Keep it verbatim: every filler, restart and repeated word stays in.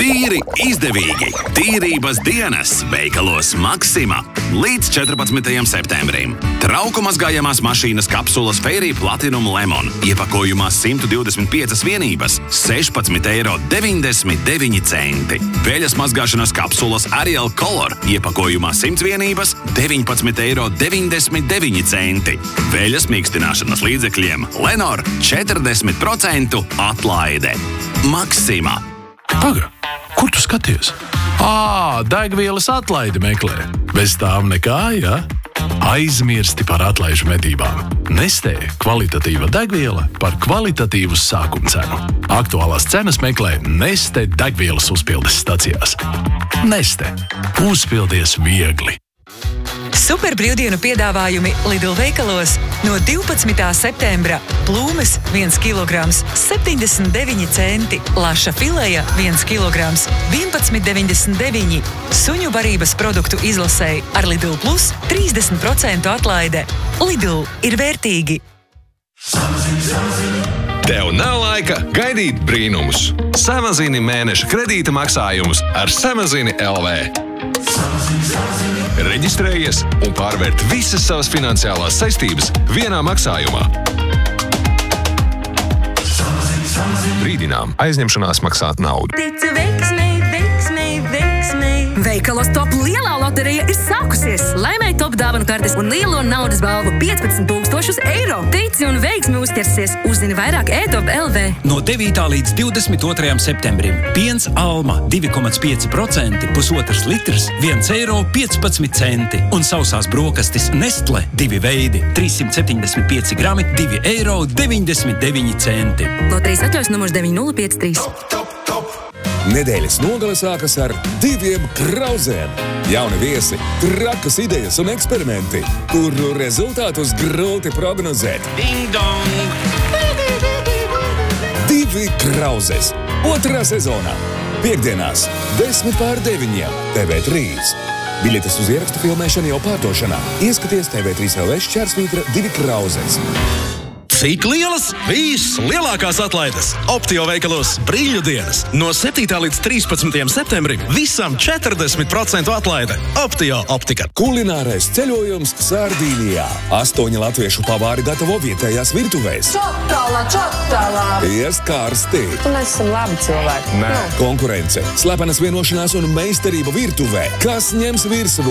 Tīri izdevīgi! Tīrības dienas veikalos Maxima līdz četrpadsmitajam septembrim. Trauku mazgājamās mašīnas kapsulas Fairy Platinum Lemon iepakojumā simt divdesmit piecas vienības - sešpadsmit eiro deviņdesmit deviņi centi. Veļas mazgāšanas kapsulas Ariel Color iepakojumā simts vienības - deviņpadsmit eiro deviņdesmit deviņi centi. Veļas mīkstināšanas līdzekļiem Lenor četrdesmit procentu atlaide. Maxima. Paga, kur tu skaties? Ā, degvielas atlaidi meklē. Bez tām nekā, ja? Aizmirsti par atlaižu medībām. Nestē kvalitatīva degviela par kvalitatīvu sākuma cenu. Aktuālās cenas meklē Neste degvielas uzpildes stacijās. Neste. Uzpildies viegli. Super brīvdienu piedāvājumi Lidl veikalos no divpadsmitā septembra. Plūmes viens kilograms septiņdesmit deviņi centi, laša fileja viens kilograms vienpadsmit deviņdesmit deviņi. Suņu barības produktu izlasēji ar Lidl Plus trīsdesmit procentu atlaide. Lidl ir vērtīgi. Tev nav laika gaidīt brīnumus. Samazini mēneša kredīta maksājumus ar Samazini L V. Reģistrējies un pārvērt visas savas finansiālās saistības vienā maksājumā. Brīdinām, aizņemšanās maksāt naudu. Tici veiksmei, veiksmei, veiksmei. Veikalos top lielā loterija ir sākusies. Laimēji top dāvanu kartes un lielo naudas balvu piecpadsmit tūkstošus eiro. Tici un veiksmi uzķersies. Uzzini vairāk e top L V. No devītā līdz divdesmit otrajam septembrim. Piens Alma divi komats pieci procenti, pusotrs litrs, viens eiro piecpadsmit centi. Un sausās brokastis Nestle divi veidi, trīssimt septiņdesmit pieci grami, divi eiro deviņdesmit deviņi centi. Loterijas atļaujas numurs deviņi nulle pieci trīs. Nedēļas nogale sākas ar diviem krauzēm. Jauni viesi, trakas idejas un eksperimenti, kuru rezultātus grūti prognozēt. Ding dong! Divi krauzes. Otrā sezonā. Piektdienās, desmit pār deviņiem, T V trīs. Biļetes uz ierakstu filmēšanu jau pārdošanā. Ieskaties T V trīs L V šķērsvītra divi krauzes. Cik lielas? Vislielākās atlaides Optio veikalos brīļu dienas. No septītā līdz trīspadsmitajam septembrim visam četrdesmit procentu atlaide. Optio optika. Kulinārais ceļojums Sardīnijā. Astoņi latviešu pavāri gatavo vietējās virtuvēs. Čotala, čotala! Ies karsti. Mēs esam labi cilvēki. Nē. Konkurence, slepenas vienošanās un meistarība virtuvē. Kas ņems virsmu?